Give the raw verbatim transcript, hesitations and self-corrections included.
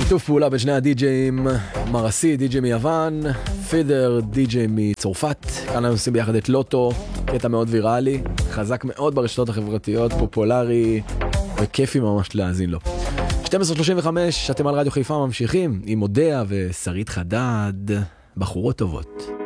שיתוף פעולה בין שני הדי-ג'יים, מרסי, די-ג'יי מיוון, פידר, די-ג'יי מצרפת. כאן אנחנו עושים ביחד את לוטו, קטע מאוד ויראלי, חזק מאוד ברשתות החברתיות, פופולרי וכיפי ממש להאזין לו. שתים עשרה שלושים וחמש, אתם על רדיו חיפה ממשיכים עם אודיה ושרית חדד, בחורות טובות.